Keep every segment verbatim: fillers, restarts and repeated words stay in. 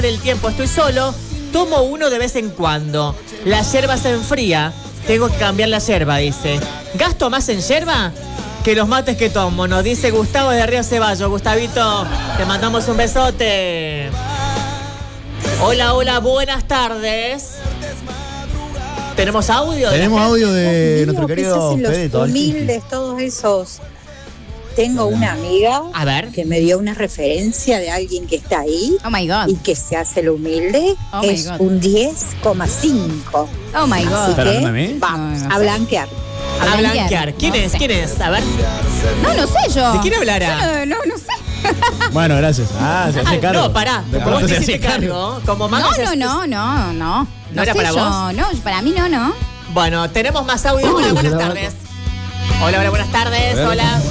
del tiempo estoy solo, tomo uno de vez en cuando. La yerba se enfría, tengo que cambiar la yerba, dice. ¿Gasto más en yerba que los mates que tomo? Nos dice Gustavo de Río Ceballos. Gustavito, te mandamos un besote. Hola, hola, buenas tardes. ¿Tenemos audio? Tenemos audio de Dios nuestro mío, querido ¿qué se hacen Fede los Tolchinsky. humildes, todos esos. Tengo una amiga A ver. que me dio una referencia de alguien que está ahí Oh my God. y que se hace el humilde. Oh my es God. un diez coma cinco. Oh my God. Así ¿Pero que no a mí? vamos No, no a sé. blanquear. A blanquear. ¿Quién No es? sé. ¿Quién es? A ver. No, no sé yo. ¿De quién hablará? Yo No, no sé. Bueno, gracias. Ah, se hace Ah, cargo. no, pará. De Vos pronto te se hiciste hace cargo. cargo. Como No, Mago se- no, no, no, no. ¿No era sé para yo. vos? No, para mí no, no. Bueno, tenemos más audio. Hola, buenas tardes. Hola, hola, buenas tardes. Hola.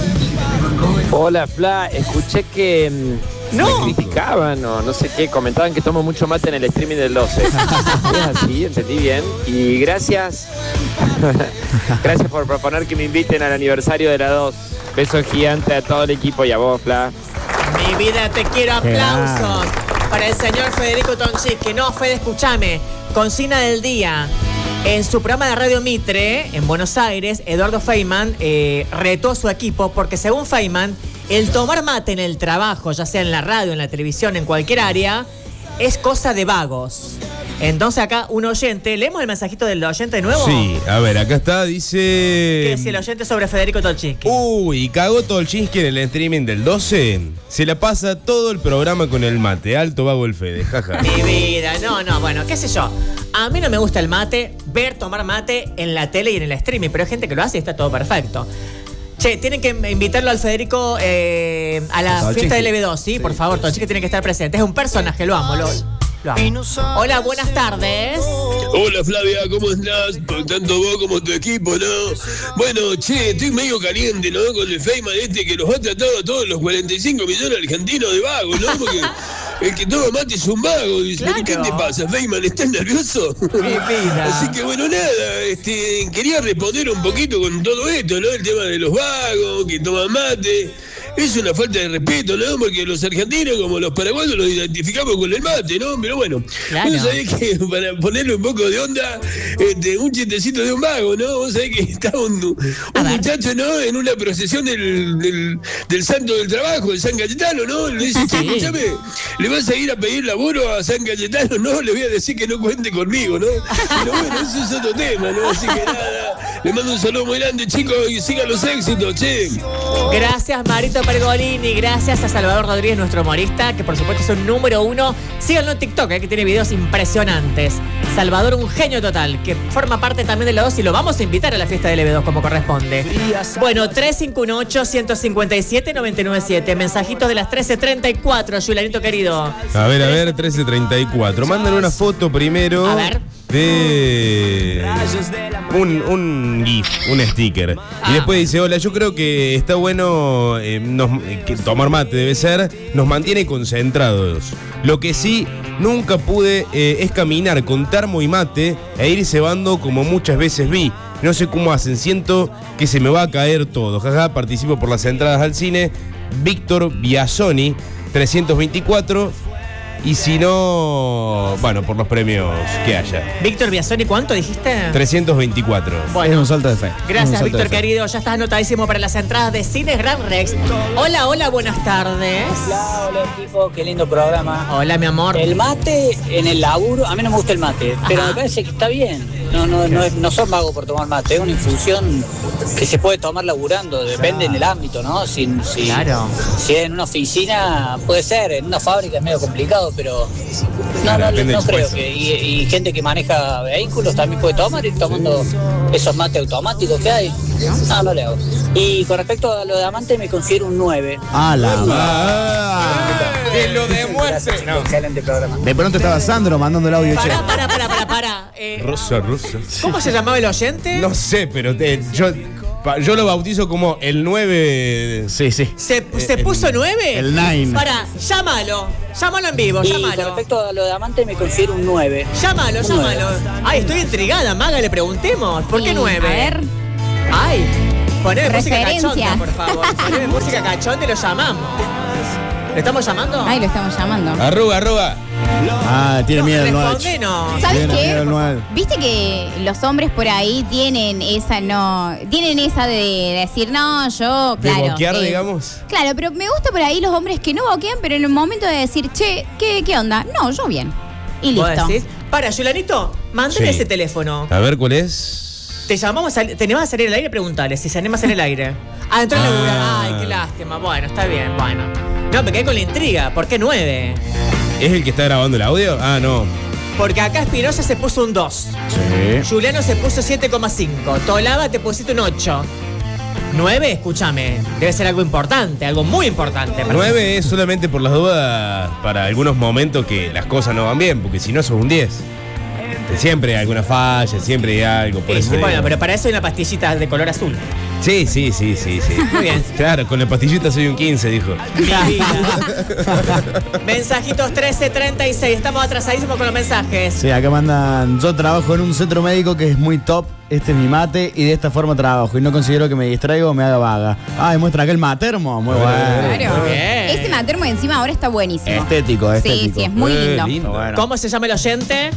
Hola, Fla, escuché que mm, No. me criticaban o no sé qué, comentaban que tomo mucho mate en el streaming del doce. Es así, entendí bien. Y gracias, gracias por proponer que me inviten al aniversario de la dos. Beso gigante a todo el equipo y a vos, Fla. Mi vida, te quiero. Aplausos para el señor Federico Tolchinsky. No, Fede, escúchame. Consigna del día. En su programa de Radio Mitre, en Buenos Aires, Eduardo Feynman eh, retó a su equipo porque, según Feynman, el tomar mate en el trabajo, ya sea en la radio, en la televisión, en cualquier área, es cosa de vagos. Entonces acá un oyente, ¿leemos el mensajito del oyente de nuevo? Sí, a ver, acá está, dice... ¿Qué es el oyente sobre Federico Tolchinsky? Uy, cagó Tolchinsky en el streaming del doce. Se la pasa todo el programa con el mate. Alto vago el Fede, jaja. Mi vida, no, no, bueno, qué sé yo. A mí no me gusta el mate, ver tomar mate en la tele y en el streaming, pero hay gente que lo hace y está todo perfecto. Che, tienen que invitarlo al Federico eh, a la Tolchinsky. fiesta del L B dos, ¿sí? Por favor, Tolchinsky tiene que estar presente. Es un personaje, lo amo, lo, lo amo. Hola, buenas tardes. Hola Flavia, ¿cómo estás? Tanto vos como tu equipo, ¿no? Bueno, che, estoy medio caliente, ¿no? Con el Feynman este que los ha tratado a todos los cuarenta y cinco millones argentinos de vagos, ¿no? Porque el que toma mate es un vago. Dice, Claro. ¿qué te pasa, Feynman? ¿Estás nervioso? Mi vida. Así que bueno, nada, este, quería responder un poquito con todo esto, ¿no? El tema de los vagos, que toman mate. Es una falta de respeto, ¿no? Porque los argentinos, como los paraguayos, los identificamos con el mate, ¿no? Pero bueno, Claro. vos sabés que para ponerle un poco de onda, este, un chistecito de un vago, ¿no? Vos sabés que está un, un muchacho, ¿no? En una procesión del, del, del santo del trabajo, el San Cayetano, ¿no? Le dice, che, Sí. escúchame, ¿le vas a ir a pedir laburo a San Cayetano? No, le voy a decir que no cuente conmigo, ¿no? Pero bueno, eso es otro tema, ¿no? Así que nada, le mando un saludo muy grande, chicos, y sigan los éxitos, che. Gracias, Marito Pergolini. Gracias a Salvador Rodríguez, nuestro humorista, que por supuesto es un número uno. Síganlo en TikTok, eh, que tiene videos impresionantes. Salvador, un genio total, que forma parte también de la dos y lo vamos a invitar a la fiesta del L B dos como corresponde. Bueno, tres cinco uno ocho, uno cinco siete, nueve nueve siete. Mensajitos de las trece treinta y cuatro, Yulanito querido. A ver, a ver, trece treinta y cuatro. Mandan una foto primero A ver. de un, un GIF, un sticker. Ah. Y después dice, hola, yo creo que está bueno eh, nos- eh, que tomar mate, debe ser, nos mantiene concentrados. Lo que sí, nunca pude eh, es caminar con termo y mate e ir cebando como muchas veces vi. No sé cómo hacen, siento que se me va a caer todo. Jaja, participo por las entradas al cine. Víctor Biasoni, trescientos veinticuatro. Y si no, bueno, por los premios que haya. Víctor Biasoni, ¿cuánto dijiste? trescientos veinticuatro. Es Bueno, un salto de fe. Es un gracias, salto Víctor de fe. querido. Ya estás anotadísimo para las entradas de Cines Gran Rex. Hola, hola, buenas tardes. Hola, hola equipo, qué lindo programa. Hola, mi amor. El mate en el laburo, a mí no me gusta el mate, pero Ajá. me parece que está bien. No, no, no, es- no son vagos por tomar mate, es una infusión que se puede tomar laburando, depende del ámbito, ¿no? Si, si, Claro. si es en una oficina, puede ser, en una fábrica es medio complicado, pero no, Claro, no, depende no del creo puesto. que. Y, y gente que maneja vehículos también puede tomar, ir tomando esos mates automáticos que hay. No, no le hago. Y con respecto a lo de amante, me considero un nueve. Ah, la Ah, que lo demuestre. Gracias, No. excelente programa. De pronto estaba Sandro mandando el audio, che. Pará, pará, pará, pará, pará. Eh, Rosa, rosa. ¿Cómo se llamaba el oyente? No sé, pero te- yo, pa- yo lo bautizo como el nueve. Sí, sí. ¿Se, se puso nueve? el nine. Pará, llámalo. Llámalo en vivo, Y con llámalo. respecto a lo de amante, me considero un nueve. Llámalo, Un llámalo. Ay, estoy intrigada, Maga, le preguntemos. ¿Por qué Y, nueve? A ver, Ay, poneme música Referencias. cachonda, por favor. Poneme música cachonda y lo llamamos. ¿Le estamos llamando? ahí lo estamos llamando. Arruga, arruga. Ah, tiene miedo el nueve. Responde, no. ¿Sabes Tiene miedo el qué? nueve. Viste que los hombres por ahí tienen esa no, tienen esa de decir, no, yo, De claro. boquear, eh, digamos. Claro, pero me gusta por ahí los hombres que no boquean, pero en el momento de decir, che, ¿qué, qué onda? No, yo bien. Y ¿Vos listo. decís? Para, Yulanito, mándale Sí. ese teléfono. A ver cuál es. Te llamamos, a, te vas a salir al aire, preguntale si se anima a salir al aire. Ah, entró en Ah. la Ay, qué lástima. Bueno, está bien, bueno. No, me quedé con la intriga. ¿Por qué nueve? ¿Es el que está grabando el audio? Ah, no. Porque acá Espinosa se puso un dos. Sí. Juliano se puso siete coma cinco. Tolaba te pusiste un ocho. nueve, escúchame, debe ser algo importante, algo muy importante. nueve es solamente por las dudas para algunos momentos que las cosas no van bien, porque si no sos un diez. Siempre hay alguna falla, siempre hay algo. Por Sí, eso sí, digo. bueno, pero para eso hay una pastillita de color azul. Sí, sí, sí, sí, sí. Muy bien. Claro, con la pastillita soy un quince, dijo. Mi vida. Mensajitos trece treinta y seis. Estamos atrasadísimos con los mensajes. Sí, acá mandan, yo trabajo en un centro médico que es muy top, este es mi mate y de esta forma trabajo y no considero que me distraiga o me haga vaga. Ah, y muestra aquel matermo, muy bueno. Claro. Muy bien. Este matermo encima ahora está buenísimo. Estético, estético. Sí, sí, es muy Eh, lindo. lindo. Bueno. ¿Cómo se llama el oyente?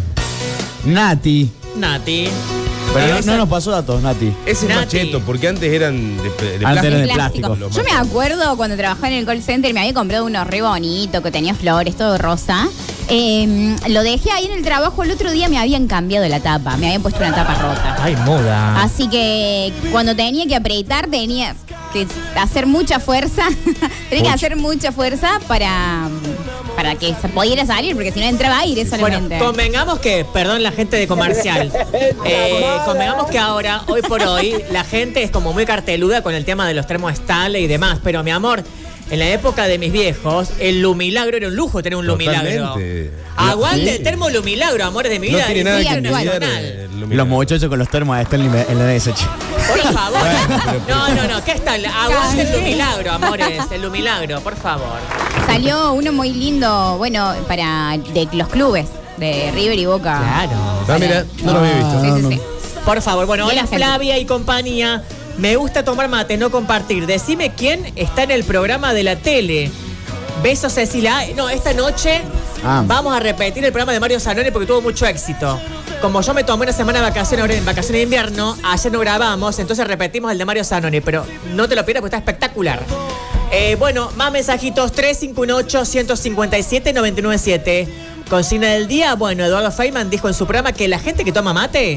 Nati. Nati. Pero no, Esa- no nos pasó datos, Nati. Ese es Nati. macheto, porque antes eran de, de Antes plástico. eran de Plástico. plástico. Los Yo me machetos. acuerdo cuando trabajaba en el call center, me había comprado uno re bonito, que tenía flores, todo rosa. Eh, lo dejé ahí en el trabajo, el otro día me habían cambiado la tapa, me habían puesto una tapa rota. Ay, moda. Así que cuando tenía que apretar, tenía que hacer mucha fuerza. tenía que hacer mucha fuerza para, para que se pudiera salir, porque si no entraba aire Bueno, solamente. convengamos que, perdón la gente de comercial, eh, convengamos que ahora, hoy por hoy, la gente es como muy carteluda con el tema de los termos Stanley y demás, pero mi amor, en la época de mis viejos, el Lumilagro era un lujo tener un Lumilagro. Totalmente. Aguante Sí. el termo Lumilagro, amores de mi No vida. tiene es nada Sí, que fiesta actual. envidiar. nacional. eh, el Los luminario. muchachos con los termos están en la en la S H. Por favor. Bueno, pero- No, no, no, ¿qué está? Aguante el Lumilagro, amores, el Lumilagro, por favor. Salió uno muy lindo, bueno, para de los clubes de River y Boca. Claro. Ah, mira, no lo había visto. Sí, No, sí, no. sí. Por favor, bueno, Bien, hola gente. Flavia y compañía. Me gusta tomar mate, no compartir. Decime quién está en el programa de la tele. Besos, Cecilia. Ay, no, esta noche Ah. vamos a repetir el programa de Mario Zanoni porque tuvo mucho éxito. Como yo me tomé una semana de vacaciones ahora en vacaciones de invierno, ayer no grabamos, entonces repetimos el de Mario Zanoni, pero no te lo pierdas porque está espectacular. Eh, bueno, más mensajitos, tres cinco uno ocho, uno cinco siete, nueve nueve siete. Consigna del día, bueno, Eduardo Feynman dijo en su programa que la gente que toma mate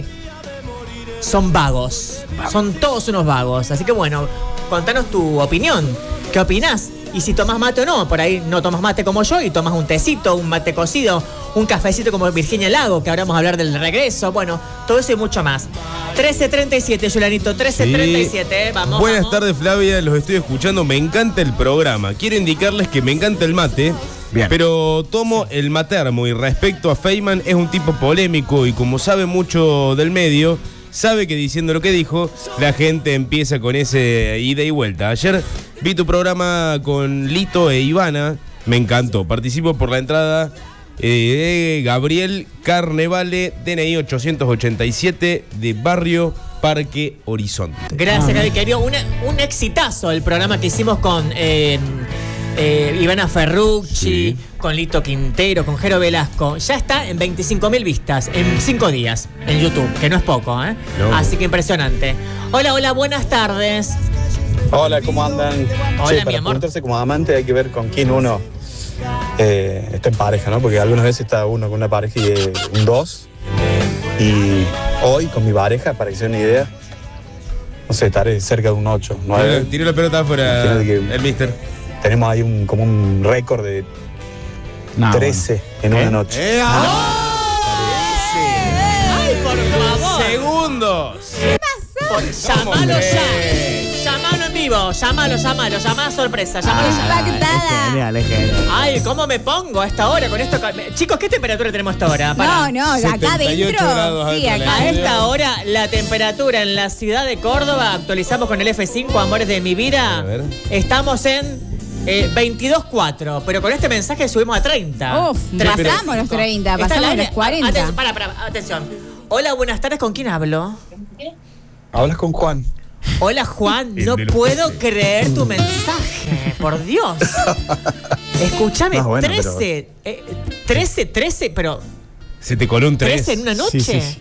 son vagos. Son todos unos vagos. Así que bueno, contanos tu opinión. ¿Qué opinás? Y si tomas mate o no. Por ahí no tomas mate como yo y tomas un tecito, un mate cocido, un cafecito como Virginia Lago, que ahora vamos a hablar del regreso. Bueno, todo eso y mucho más. trece treinta y siete, Yulanito, trece treinta y siete. Vamos. Buenas vamos. tardes, Flavia. Los estoy escuchando. Me encanta el programa. Quiero indicarles que me encanta el mate. Bien. Pero tomo el matermo y respecto a Feynman es un tipo polémico y como sabe mucho del medio, sabe que diciendo lo que dijo, la gente empieza con ese ida y vuelta. Ayer vi tu programa con Lito e Ivana, me encantó. Participo por la entrada eh, de Gabriel Carnevale, D N I ochocientos ochenta y siete, de Barrio Parque Horizonte. Gracias, Gaby, querido. Una- un exitazo el programa que hicimos con eh, eh, Ivana Ferrucci, Sí. con Lito Quintero, con Jero Velasco. Ya está en veinticinco mil vistas en cinco días en YouTube, que no es poco, ¿eh? No. Así que impresionante. Hola, hola, buenas tardes. Hola, ¿cómo andan? Hola, Che, mi para amor. preguntarse como amante hay que ver con quién uno eh, está en pareja, ¿no? Porque algunas veces está uno con una pareja y es un dos. Y hoy con mi pareja, para que se den una idea, no sé, estaré cerca de un ocho, nueve. Tiró la pelota afuera Imagínate que- el mister. Tenemos ahí un, como un récord de No, trece en ¿Qué? una noche. ¡Eh, ¡Ay, por favor! ¡Segundos! Por- llamalo ya. Llamalo en vivo. Llamalo, llamalo. Llamá sorpresa. Llamalo ya. bueno. Impactada. Es genial, es genial. Ay, ¿cómo me pongo a esta hora con esto? Chicos, ¿qué temperatura tenemos a esta hora? Pará. No, no, acá setenta y ocho adentro. grados Sí, adentro de acá la A adentro. esta hora, la temperatura en la ciudad de Córdoba, actualizamos con el F cinco, amores de mi vida. A ver. Estamos en eh, veintidós cuatro, pero con este mensaje subimos a treinta. Uf, treinta y pasamos cinco. los treinta, Está pasamos al aire. los cuarenta. Atención, para, para, atención. Hola, buenas tardes, ¿con quién hablo? Hablas con Juan. Hola, Juan, El no de los puedo creer tu mensaje, por Dios. Escúchame, No, bueno, trece, eh, trece, trece, pero Se te coló un tres. trece en una noche. Sí, sí, sí.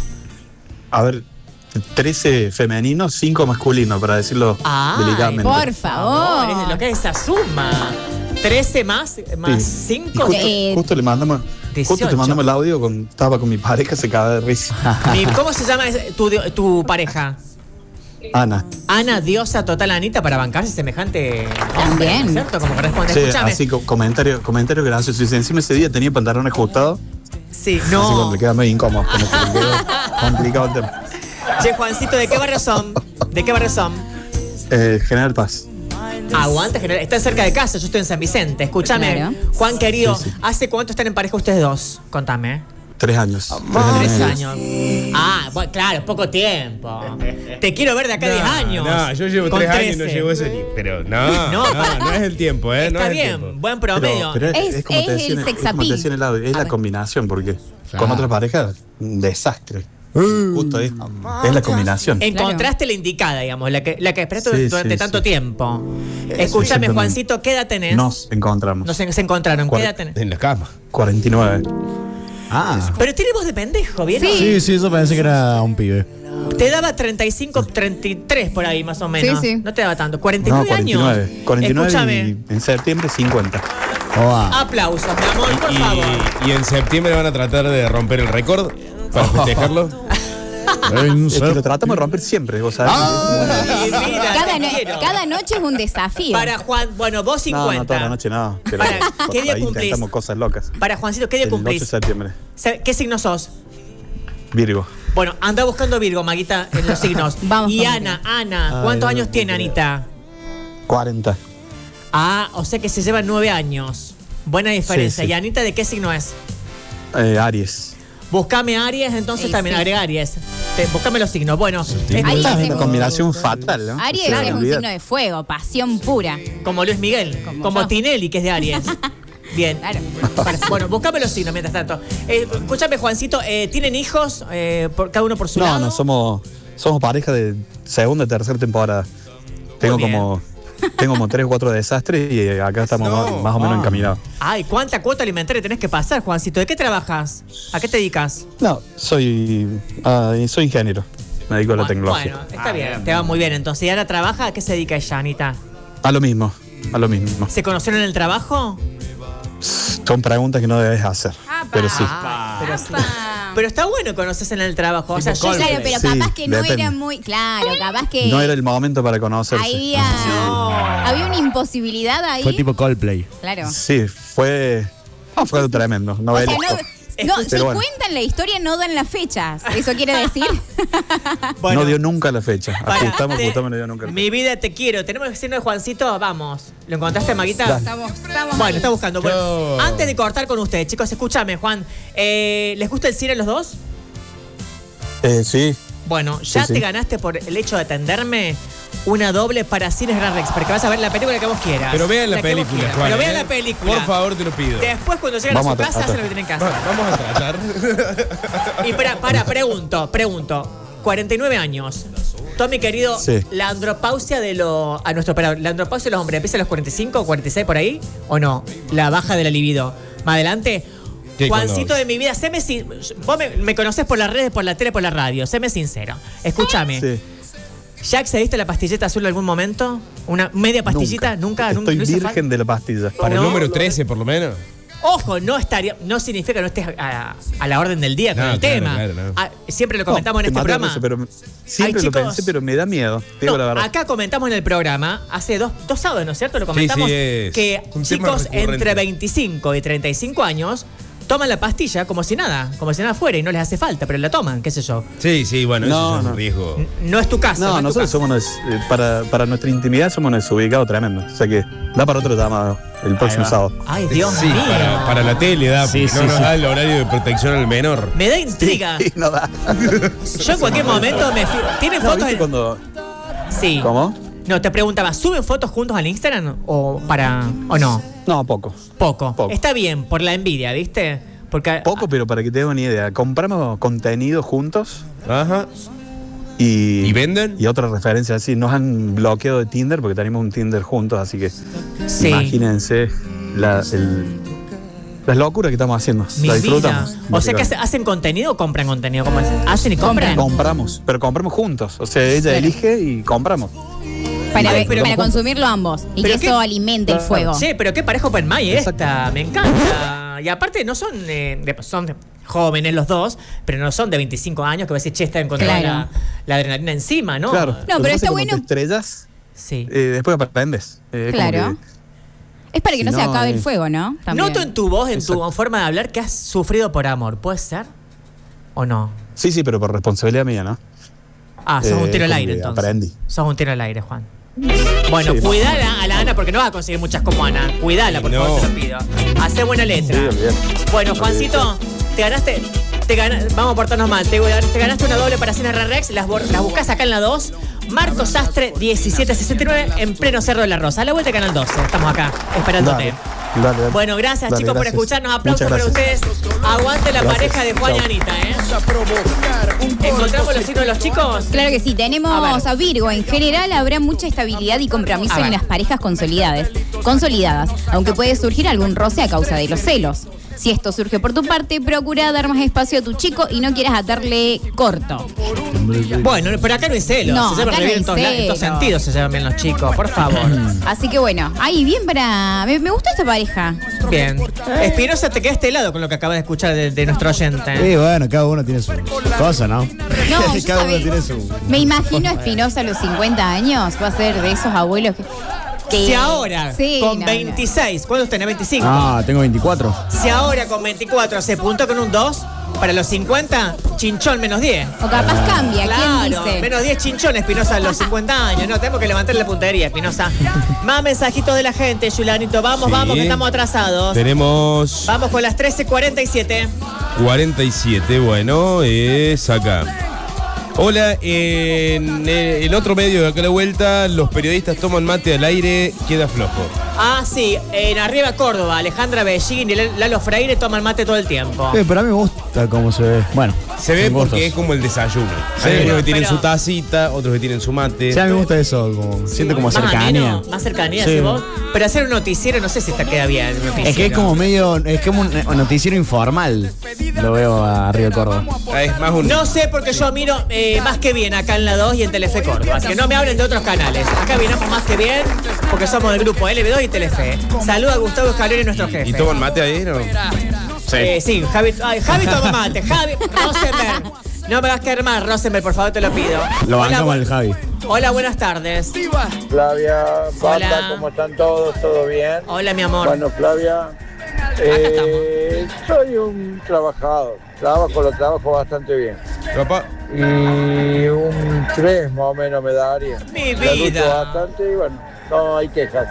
A ver, trece femeninos, cinco masculinos, para decirlo Ay, delicadamente. Por No, favor. es lo que es esa suma. trece más, más Sí. Y cinco. justo, Eh, justo le mandamos, justo dieciocho. te mandamos el audio, con, estaba con mi pareja, se caga de risa. ¿Y cómo se llama ese- tu, tu pareja? Ana. Ana, diosa total Anita, para bancarse semejante. También. ¿Cierto? Como corresponde. Sí, Escúchame. así co- comentario, comentario gracioso. Y encima ese día tenía pantalón ajustado, Sí, así no. como le queda medio incómodo. Como que le quedó complicado el tema. Che, Juancito, ¿de qué barrio son? ¿De qué barrio son? Eh, General Paz. Aguante, general. Están cerca de casa, yo estoy en San Vicente. Escúchame, Claro. Juan querido, Sí, sí. ¿hace cuánto están en pareja ustedes dos? Contame. Tres años. Tres años. Ah, bueno, claro, poco tiempo. Te quiero ver de acá a diez años. No, yo llevo Con tres años y no trece. llevo ese ni- Pero no, No, no, para- no, es el tiempo, ¿eh? no Está es el bien, tiempo. buen promedio. Pero, pero es, Es- es como es te decía, el en- es sex como te appeal. decía en el audio, es A la ver. combinación, porque Claro. con otra pareja, un desastre. Justo es, es la combinación. Encontraste la indicada, digamos, la que, la que esperaste Sí, durante sí, tanto sí. tiempo. Escúchame, Exactamente. Juancito, ¿qué edad tenés? Nos encontramos. No se, se encontraron, ¿qué Cuare- edad tenés? En la cama. cuarenta y nueve. Ah. Pero tiene voz de pendejo, ¿vieron? Sí, sí, yo pensé que era un pibe. Te daba treinta y cinco, treinta y tres por ahí, más o menos. Sí, sí. No te daba tanto. cuarenta y No, nueve cuarenta y nueve. años. cuarenta y nueve Escúchame. y en septiembre cincuenta. Oa. Aplausos, mi amor, por favor. Y, y en septiembre van a tratar de romper el récord para festejarlo. En Es que sep- lo tratamos de romper siempre, vos sabés. Y mira, Cada, te no- quiero. cada noche es un desafío. Para Juan, bueno, vos No, cincuenta. no, toda la noche no. Pero Para, por ¿qué día ahí cumplís? intentamos cosas locas. Para Juancito, ¿qué día El ocho de cumplís? septiembre. Se- ¿Qué signo sos? Virgo. Bueno, anda buscando Virgo, Maguita, en los signos. Vamos y con Ana, Ana, ¿cuántos Ay, no años tiene puedo Anita? cuarenta. Ah, o sea que se llevan nueve años. Buena diferencia. Sí, sí. ¿Y Anita de qué signo es? Eh, Aries. Buscame Aries, entonces Sí, también sí. agrega Aries. Te- buscame los signos. Bueno, Aries escucha, es Una un- combinación fatal, ¿no? Aries O sea, es un olvidate. signo de fuego, pasión pura. como Luis Miguel, Como como, yo. Tinelli, que es de Aries. Bien. Claro. Para- Bueno, buscame los signos mientras tanto. Eh, escúchame, Juancito, eh, ¿tienen hijos? Eh, por, cada uno por su No, lado. no, somos, somos pareja de segunda y tercera temporada. Tengo bien. como, tengo como tres o cuatro desastres y acá estamos No. más, más o menos Ah. encaminados. Ay, ¿cuánta cuota alimentaria tenés que pasar, Juancito? ¿De qué trabajas? ¿A qué te dedicas? No, soy, ah, soy ingeniero. Me dedico a la Bueno, tecnología. Bueno, está bien, te va muy bien. Entonces, ¿y ahora trabaja? ¿A qué se dedica ella, Anita? A lo mismo, a lo mismo. ¿Se conocieron en el trabajo? Son preguntas que no debes hacer. Apa. Pero sí. Ah, pero sí. Apa. Pero está bueno conocerse en el trabajo. O sea, yo Claro, pero Sí, capaz que no depende. era muy. Claro, capaz que. No era el momento para conocerse. Había, había una imposibilidad ahí. Fue tipo Coldplay. Claro. Sí, fue. No, fue tremendo. O sea, Novelisco. no, no, si Pero bueno. cuentan la historia, no dan las fechas. ¿Eso quiere decir? Bueno, No dio nunca la fecha. para- Ajustamos, te- ajustamos, no dio nunca la fecha. Mi vida te quiero. ¿Tenemos el signo de Juancito? Vamos. ¿Lo encontraste, Maguita? Dale. Estamos, estamos Bueno, ahí. está buscando. Bueno, Yo- antes de cortar con ustedes, chicos, escúchame, Juan. Eh, ¿Les gusta el cine a los dos? Eh, sí, Bueno, ya Sí, sí. te ganaste por el hecho de atenderme una doble para Cines Gran Rex, porque vas a ver la película que vos quieras. Pero vean la que vos película, quieras. Juan. Pero vean ¿eh? la película. Por favor, te lo pido. Después, cuando lleguen Vamos a su a casa, tratar. hacen lo que tienen que hacer. Va- Vamos a tratar. Y para, para, pregunto, pregunto. cuarenta y nueve años. Tommy, querido, Sí. la andropausia de los. A nuestro operador, ¿la andropausia de los hombres empieza a los cuarenta y cinco o cuarenta y seis por ahí? ¿O no? La baja de la libido. Más adelante. ¿Qué Juancito color? de mi vida, séme sin. Vos me, me conocés por las redes, por la tele, por la radio. Séme sincero. Escúchame. sí. ¿Ya accediste a la pastilleta azul en algún momento? ¿Una media pastillita? Nunca, nunca. Estoy no hizo virgen falta? de la pastilla. Para No, el número no. trece, por lo menos. Ojo, no estaría, no significa que no estés a, a la orden del día con No, el claro, tema. claro, no. Ah, siempre lo comentamos No, en te este maté programa. eso, pero siempre Ay, lo chicos. pensé, pero me da miedo. Te digo No, la verdad. acá comentamos en el programa, hace dos, dos sábados, ¿no es cierto? Lo Sí, comentamos, sí, es que un tema chicos recurrente. entre veinticinco y treinta y cinco años toman la pastilla como si nada, como si nada fuera y no les hace falta, pero la toman, qué sé yo. Sí, sí, bueno, No, eso ya es no. un riesgo. N- No es tu caso. No, es tu nosotros caso. somos unos, eh, para, para nuestra intimidad somos unos desubicados tremendos. O sea que da para otro llamado el próximo va. sábado. Ay, Dios Sí, mío. para, para la tele da, Sí, porque sí, no nos sí. da el horario de protección al menor. Me da intriga. Sí, no da. Yo en cualquier momento me fui. ¿Tienen No, fotos? ¿viste en- cuando. Sí. ¿Cómo? No, te preguntaba, ¿suben fotos juntos al Instagram o para o no? No, poco. Poco. Poco. Está bien, por la envidia, ¿viste? Porque Poco, pero para que te den una idea. Compramos contenido juntos Ajá. y. ¿Y venden? Y otras referencias así. Nos han bloqueado de Tinder porque tenemos un Tinder juntos, así que. Sí. Imagínense. la, el, las locuras que estamos haciendo. Mi la vida. disfrutamos. O sea que hace- hacen contenido o compran contenido. ¿Cómo es? Hacen y compran. Compramos, pero compramos juntos. O sea, ella Claro. elige y compramos. Para, Ay, ver- pero- para consumirlo ambos. Y ¿Pero que qué? eso alimente el fuego. Sí, pero qué pareja open mind esta. Me encanta. Y aparte no son, eh, de- son de- jóvenes los dos, pero no son de veinticinco años que va a decir, che, está encontrando Claro. la, la adrenalina encima, ¿no? Claro. No, Lo que pero pasa está es que bueno- cuando te estrellas, Sí. eh, después aprendes. Eh, como Claro. que- Es para que Si no, se no, acabe eh, el fuego, ¿no? También. Noto en tu voz, en tu Exacto. forma de hablar, que has sufrido por amor. ¿Puede ser? ¿O no? Sí, sí, pero por responsabilidad mía, ¿no? Ah, sos Eh, un tiro al como aire que entonces. aprendí. Sos un tiro al aire, Juan. Bueno, Sí, no. cuidala a la Ana porque no vas a conseguir muchas como Ana. Cuidala, por No. favor, te lo pido. Hacé buena letra. Sí, olvidate. Bueno, Juancito, te ganaste. Te gana- vamos a portarnos mal. Te, te ganaste una doble para Cena Rex. Las, bor- las buscás acá en la dos. Marcos Sastre diecisiete sesenta y nueve en pleno Cerro de la Rosa. A la vuelta Canal doce. Estamos acá esperándote. Dale, dale, dale. Bueno, gracias Dale, chicos por gracias. escucharnos. Aplausos Muchas para ustedes. Aguante la Gracias. pareja de Juan y Chao. Anita, ¿eh? ¿Encontramos los signos de los chicos? Claro que sí, A tenemos ver. a, Virgo. En general habrá mucha estabilidad y compromiso A ver. en las parejas consolidadas, consolidadas, aunque puede surgir algún roce a causa de los celos. Si esto surge por tu parte, procura dar más espacio a tu chico y no quieras atarle corto. Bueno, pero acá no hay celos. No, se llevan acá re no bien hay en todos, la- en todos celos. sentidos, se llevan bien los chicos, por favor. Así que bueno, ahí bien para... Me, me gustó esta pareja. Bien. Espinosa, te quedaste helado con lo que acabas de escuchar de, de nuestro oyente. Sí, bueno, cada uno tiene su cosa, ¿no? No, yo cada uno sabés, tiene su. me imagino a Espinosa a los cincuenta años, va a ser de esos abuelos que... que- Si ahora, Sí, con no, no. veintiséis, ¿cuántos tenés? veinticinco. Ah, tengo veinticuatro. Si ahora con veinticuatro se puntó con un dos, para los cincuenta, chinchón menos diez. O capaz cambia, ¿quién Claro, dice? menos diez chinchones, Espinosa, a los cincuenta años. No, tenemos que levantar la puntería, Espinosa. Más mensajitos de la gente, Yulanito. Vamos, Sí. vamos, que estamos atrasados. Tenemos Vamos con las trece cuarenta y siete. cuarenta y siete, bueno, es acá. Hola, en el otro medio de acá a la vuelta, los periodistas toman mate al aire, queda flojo. Ah, sí, en Arriba Córdoba, Alejandra Bellín y Lalo Freire toman mate todo el tiempo. Eh, pero a mí me gusta cómo se ve. Bueno, Se ve son porque gustos. es como el desayuno. Sí. Hay unos que tienen Pero- su tacita, otros que tienen su mate. Sí, a mí me gusta eso, como, siento como Más cercanía. ameno, más cercanía, Sí. ¿sí vos? Pero hacer un noticiero, no sé si te queda bien. un noticiero. Es que es como medio, es como un, un noticiero informal. Lo veo a Río Córdoba. Ah, es más un... No sé porque yo miro eh, más que bien acá en la dos y en Telefe Córdoba. Así que no me hablen de otros canales. Acá miramos más que bien porque somos del grupo L B dos y Telefe. Saluda a Gustavo Escalera, nuestro jefe. ¿Y toman mate ahí, no? Sí. Eh, sí, Javi, ay, Javi toma mate. Javi, Rosenberg. No me vas a caer mal, Rosenberg, por favor, te lo pido. Lo Hola, bancamos bu- al Javi. Hola, buenas tardes. Flavia, Hola. banda, ¿cómo están todos? ¿Todo bien? Hola, mi amor. Bueno, Flavia, eh, soy un trabajador, trabajo, lo trabajo bastante bien. Papá, Y un tres más o menos me daría. Mi La lucho vida. bastante y bueno, no hay quejas.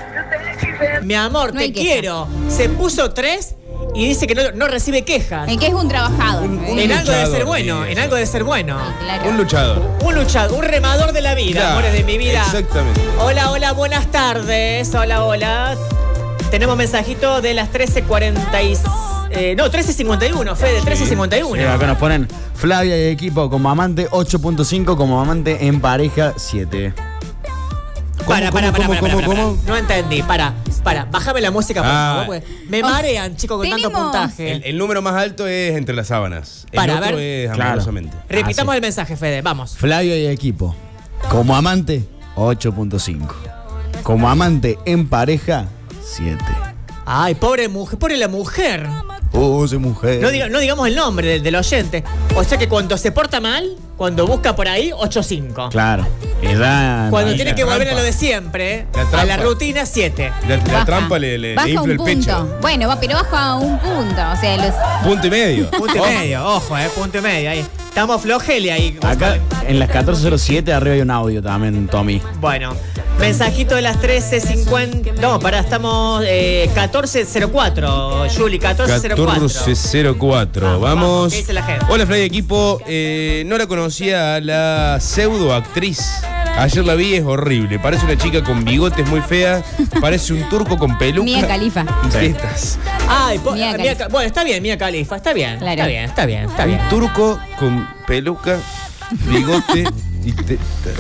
Mi amor, No te hay queja. quiero. Se puso tres y dice que no, no recibe quejas. En que es un trabajador. Un- ¿eh? un En algo de ser luchador, bueno, sí. en algo de ser bueno. Claro. un luchador. Un luchador, un remador de la vida, Claro, amores de mi vida. Exactamente. Hola, hola, buenas tardes. Hola, hola. Tenemos mensajito de las trece cuarenta y... Eh, no, trece cincuenta y uno, Fede, trece cincuenta y uno. Sí, acá nos ponen Flavia y equipo como amante ocho punto cinco, como amante en pareja siete. Para, para, para, cómo, para, para, cómo, para, cómo? para. No entendí, para, para, bájame la música, por Ah. favor, porque me marean, chicos, con tanto tenemos- puntaje. El, el número más alto es entre las sábanas. El Para, a otro ver. es Claro. amorosamente. Repitamos Ah, sí. el mensaje, Fede, vamos. Flavia y equipo como amante ocho punto cinco, como amante en pareja siete. Ay, pobre mujer, pobre la mujer. Oh, soy mujer. No, diga- no digamos el nombre del, del oyente. O sea que cuando se porta mal, cuando busca por ahí, ocho cinco. Claro. Ella, Cuando y tiene la que volver a trampa. lo de siempre, La a trampa. la rutina, siete. La, la Baja. trampa le, le, le Baja infla un el punto. pecho. Bueno, va, pero baja un punto. O sea, los. Punto y medio. Punto y Ojo. medio, ojo, eh, punto y medio. Ahí. Estamos flojeli ahí. Acá en las catorce cero siete arriba hay un audio también, Tommy. Bueno, mensajito de las trece cincuenta. No, pará, estamos eh, catorce cero cuatro, Juli, catorce cero cuatro. catorce cero cuatro. Vamos, Vamos. vamos, ¿qué dice la gente? Hola, Flavia Equipo. Eh, no la conocía a la pseudo actriz. Ayer la vi, es horrible. Parece una chica con bigotes muy fea. Parece un turco con peluca. Mia Khalifa. Y Sí. tetas. Ay, po- Mia Mia Khalifa. Ca- bueno, está bien, Mia Khalifa, está bien. Claro. Está bien, está bien, está bien. Un turco con peluca, bigote y tetas.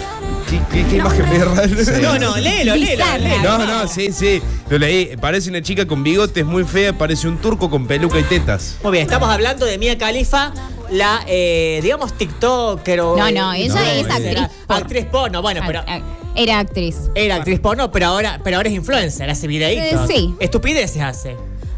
¿Qué, qué, qué imagen me rara? No, no, léelo, léelo, léelo. No, no, sí, sí. Lo leí. Parece una chica con bigotes muy fea, parece un turco con peluca y tetas. Muy bien, estamos hablando de Mia Khalifa, la, eh, digamos, TikToker o... No, no, ella No, es ella- actriz. por- Actriz porno, bueno, pero... Ah, ah, Era actriz. Era actriz porno, pero ahora, pero ahora es influencer, hace videitos. Eh, sí. Estupideces hace.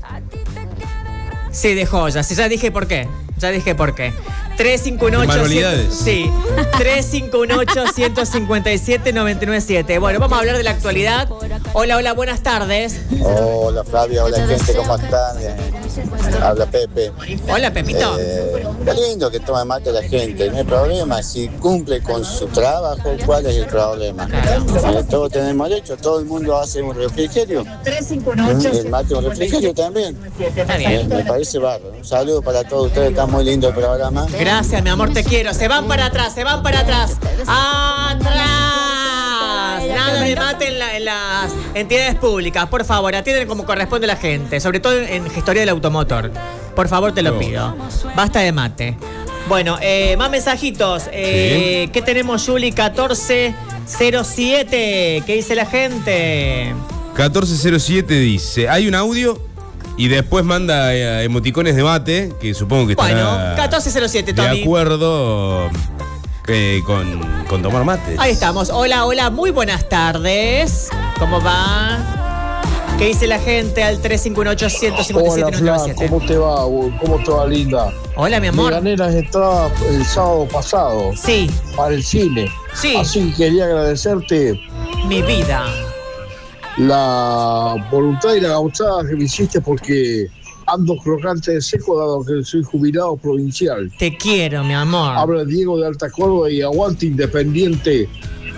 Sí, de joyas. Sí, ya dije por qué. Ya dije por qué. tres cinco uno ocho. Manualidades. Sí. tres cinco uno ocho, uno cinco siete, nueve nueve siete. Bueno, vamos a hablar de la actualidad. Hola, hola, buenas tardes. Hola Flavia, hola gente, ¿cómo están? Eh, habla Pepe. Hola, Pepito. Eh, qué lindo que tome mate la gente, no hay problema. Si cumple con su trabajo, ¿cuál es el problema? Eh, todos tenemos derecho, todo el mundo hace un refrigerio. El mate un refrigerio también. Está Eh, bien. me parece bárbaro. Un saludo para todos ustedes, está muy lindo el programa. Gracias, mi amor, te quiero. Se van para atrás, se van para atrás. ¡Atrás! Nada de mate en, la- en las entidades públicas. Por favor, atienden como corresponde la gente. Sobre todo en gestoría del automotor. Por favor, te lo No. pido. Basta de mate. Bueno, eh, más mensajitos. Eh, ¿Qué tenemos, Juli? catorce cero siete. ¿Qué dice la gente? catorce cero siete dice, hay un audio y después manda eh, emoticones de mate, que supongo que estará Bueno, catorce cero siete, de Tommy. acuerdo eh, con, con tomar mate. Ahí estamos. Hola, hola, muy buenas tardes. ¿Cómo va? ¿Qué dice la gente al tres cinco uno ocho, uno cinco siete, Hola, nueve nueve Fla, siete? ¿cómo te va? vos? ¿Cómo te va, linda? Hola, mi Me amor. gané las entradas el sábado pasado Sí, para el cine. Sí. Así que quería agradecerte mi vida. la voluntad y la gauchada que me hiciste porque ando crocante de seco dado que soy jubilado provincial. Te quiero, mi amor. Habla Diego de Alta Córdoba y aguante Independiente.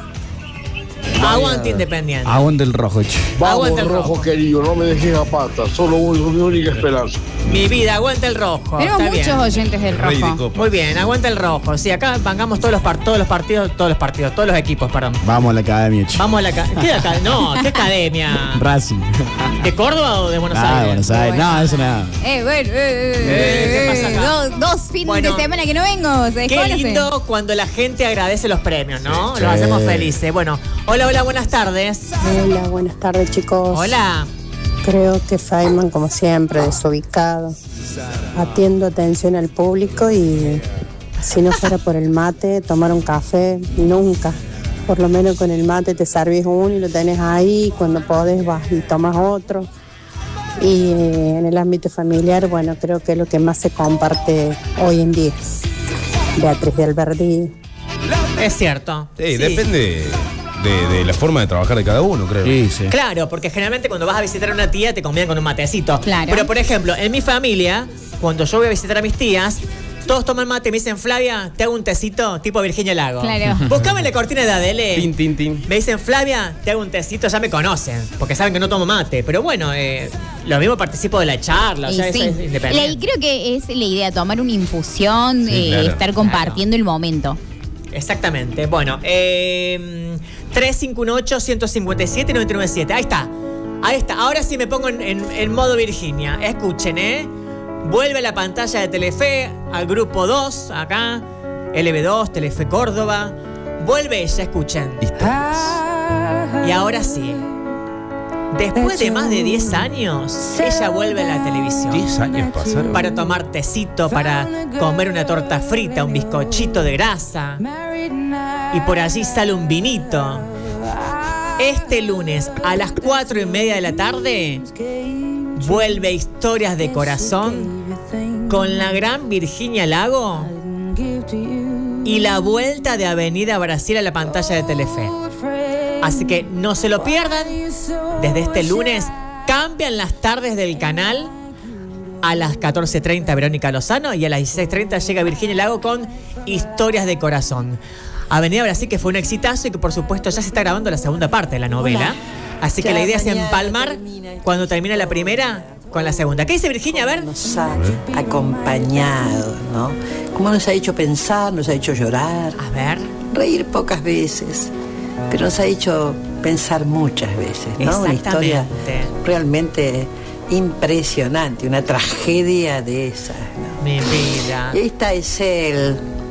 Aguante Independiente. Aguante el rojo, che. Vamos, Aguanta el rojo, rojo. querido, no me dejes a pata. Solo un- mi única esperanza. Mi vida, aguanta el rojo. Tenemos Está muchos bien. oyentes del Rey de rojo. copa. Muy bien, aguanta el rojo. Sí, acá bancamos todos los, par- todos los partidos, todos los partidos, todos los equipos, perdón. Vamos a la academia, che. Vamos a la academia. ¿Qué acá? No, ¿qué academia? Racing. ¿De Córdoba o de Buenos Ah, Aires? Buenos Aires. No, eso nada. Eh, bueno, eh, eh, Eh, ¿qué pasa acá? Dos, dos fines Bueno, de semana que no vengo. ¿se Qué desconocen? lindo cuando la gente agradece los premios, ¿no? Sí. Los Sí. hacemos felices. Bueno, hola, hola, buenas tardes. Hola, buenas tardes chicos. Hola. Creo que Feynman, como siempre, desubicado. Atiendo atención al público y si no fuera por el mate, tomar un café, nunca. Por lo menos con el mate te servís uno y lo tenés ahí, cuando podés vas y tomas otro. Y eh, en el ámbito familiar, bueno, creo que es lo que más se comparte hoy en día. Beatriz de Alberdi. Es cierto. Sí, Sí. depende de, de la forma de trabajar de cada uno, creo. Sí, sí. Claro, porque generalmente cuando vas a visitar a una tía te convidan con un matecito. Claro. Pero por ejemplo, en mi familia, cuando yo voy a visitar a mis tías, todos toman mate y me dicen, Flavia, te hago un tecito tipo Virginia Lago. Claro. Buscame la cortina de Adele. Tin, tin, tin. Me dicen, Flavia, te hago un tecito, ya me conocen, porque saben que no tomo mate. Pero bueno, eh, lo mismo participo de la charla, o Y sea, eso sí. es La- independiente. y creo que es la idea, tomar una infusión, Sí, eh, claro. estar compartiendo el momento. Exactamente. Bueno, eh, tres cinco uno ocho, uno cinco siete, nueve nueve siete. Ahí está. Ahí está. Ahora sí me pongo en, en- en modo Virginia. Escuchen, ¿eh? Vuelve a la pantalla de Telefe, al grupo dos, acá. L B dos, Telefe Córdoba. Vuelve ella, escuchen. Y ahora sí. Después de más de diez años, ella vuelve a la televisión. diez años pasaron. Para tomar tecito, para comer una torta frita, un bizcochito de grasa. Y por allí sale un vinito. Este lunes a las cuatro y media de la tarde vuelve Historias de Corazón con la gran Virginia Lago y la vuelta de Avenida Brasil a la pantalla de Telefe. Así que no se lo pierdan. Desde este lunes cambian las tardes del canal. A las catorce treinta Verónica Lozano y a las dieciséis treinta llega Virginia Lago con Historias de Corazón. Avenida Brasil, que fue un exitazo y que por supuesto ya se está grabando la segunda parte de la novela. Así que Ya la idea es mañana empalmar termina. cuando termina la primera con la segunda. ¿Qué dice Virginia? A ver. Nos ha acompañado, ¿no? Como nos ha hecho pensar, nos ha hecho llorar. A ver. Reír pocas veces, pero nos ha hecho pensar muchas veces, ¿no? Una historia Exactamente. realmente impresionante, una tragedia de esas, ¿no? Mi vida. Y esta es él,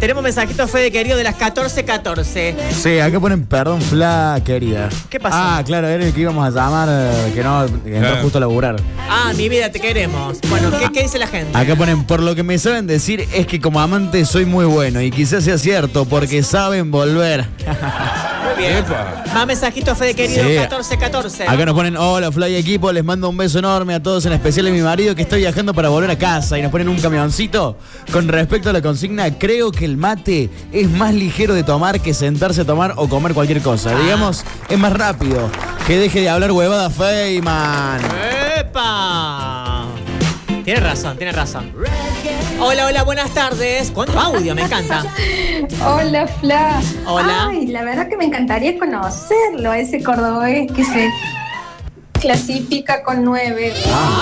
Tenemos mensajitos, Fede querido, de las catorce catorce. Sí, acá ponen perdón, Fla, querida. ¿Qué pasó? Ah, claro, era el que íbamos a llamar, eh, que no que entró Ah. justo a laburar. Ah, mi vida, te queremos. Bueno, ¿qué, qué dice la gente? Acá ponen, por lo que me saben decir es que como amante soy muy bueno y quizás sea cierto porque saben volver. Muy bien. Epa. Más mensajitos, Fede querido, Sí. catorce catorce. Acá nos ponen, hola Fly equipo, les mando un beso enorme a todos, en especial a mi marido que está viajando para volver a casa y nos ponen un camioncito. Con respecto a la consigna, creo que el mate es más ligero de tomar que sentarse a tomar o comer cualquier cosa. Digamos, es más rápido. Que deje de hablar huevada Feynman. ¡Epa! Tienes razón, tienes razón. Hola, hola, buenas tardes. ¿Cuánto audio? Me encanta. Hola, Fla. Hola. Ay, la verdad que me encantaría conocerlo, a ese cordobés que se clasifica con nueve.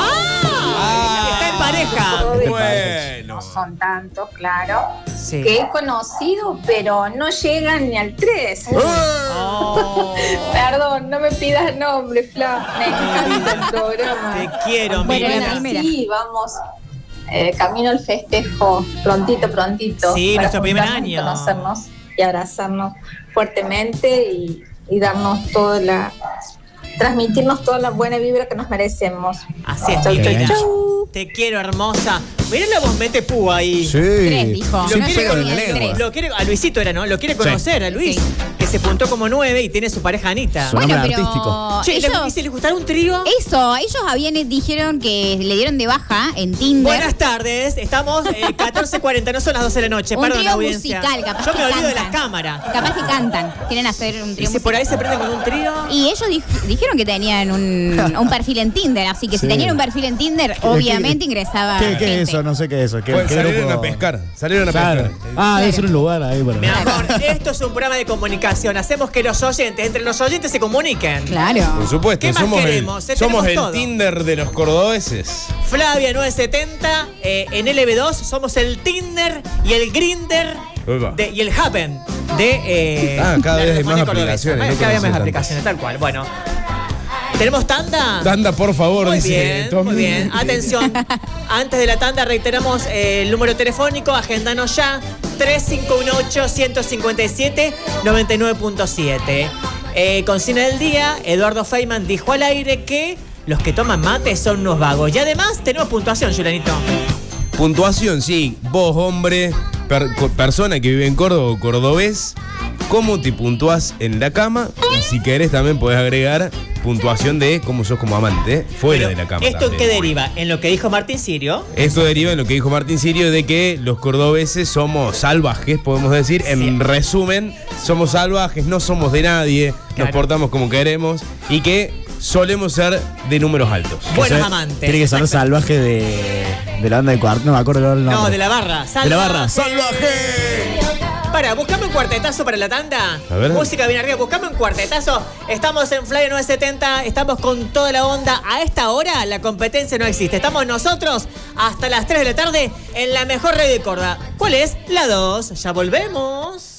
Ah, está en pareja. Bueno. No son tantos, claro. Sí. Que he conocido, pero no llegan ni al tres. Oh, Perdón, no me pidas nombre, Fla. Me encanta el programa. te quiero, mi Bueno, vida. la primera. Sí, vamos. Eh, camino al festejo, prontito, prontito. Sí, para nuestro primer juntarnos y año. conocernos y abrazarnos fuertemente y, y darnos toda la. transmitirnos toda la buena vibra que nos merecemos. Así es, Chau, mi chau, vida. chau. Te quiero, hermosa. Mirá la voz mete púa ahí. Sí. Tres, dijo. Lo No quiere, llegó con- ni al tres. lo quiere- a Luisito era, ¿no? Lo quiere conocer a Luis, Sí. que se puntó como nueve y tiene su pareja Anita. Su Bueno, nombre pero artístico. Che, ellos, ¿y si les gustara un trío? eso, ellos habían dijeron que le dieron de baja en Tinder. Buenas tardes, estamos eh, catorce cuarenta, no son las doce de la noche, Un perdón trío audiencia. musical, capaz Yo que me olvido de cantan. las cámaras. Capaz que cantan. Quieren hacer un Y trío si por ahí se musical. prenden con un trío. Y ellos dij- dijeron que tenían un, un perfil en Tinder, así que si Sí. tenían un perfil en Tinder, obviamente ingresaba. ¿Qué, qué gente. es eso? No sé qué es eso. ¿Qué, Fue- qué salieron grupo? a pescar. Salieron a Claro. pescar. Ah, debe ser un lugar ahí para. Mi amor, esto es un programa de comunicación. Hacemos que los oyentes, entre los oyentes se comuniquen. Claro. Por supuesto, ¿Qué más somos queremos? el, Eh, somos tenemos el todo. Tinder de los cordobeses. Flavia nueve setenta, eh, en L B dos somos el Tinder y el Grinder Oiga. de- y el Happen de. eh, Ah, cada la vez hay radiofonía más cordobesa. aplicaciones, no Cada vez hay conocía más tantas. aplicaciones, tal cual. Bueno. ¿Tenemos tanda? Tanda, por favor, Muy dice bien, Tommy. muy bien. Atención. Antes de la tanda reiteramos eh, el número telefónico. Agendanos ya. tres cinco uno ocho, uno cinco siete, nueve nueve punto siete. Eh, consigna del día. Eduardo Feynman dijo al aire que los que toman mate son unos vagos. Y además tenemos puntuación, Julianito. Puntuación, sí. Vos, hombre, per- co- persona que vive en Córdoba o cordobés, ¿cómo te puntuás en la cama? Y si querés también podés agregar puntuación de cómo sos como amante, fuera Pero, de la cama. ¿esto en también. qué deriva? En lo que dijo Martín Sirio. Esto deriva en lo que dijo Martín Sirio de que los cordobeses somos salvajes, podemos decir. En Sí. resumen, somos salvajes, no somos de nadie, nos Claro. portamos como queremos y que solemos ser de de altos. Buenos Eso es- amantes. Tiene que ser salvaje de, de la banda de cuarto. No me acuerdo el nombre. No, de la barra. De la barra. ¡Salvaje! Para, buscame un cuartetazo para la tanda. A ver. Música bien arriba, buscame un cuartetazo. Estamos en Fly nueve setenta, estamos con toda la onda. A esta hora la competencia no existe. Estamos nosotros hasta las tres de la tarde en la mejor red de Córdoba. ¿Cuál es? La dos. Ya volvemos.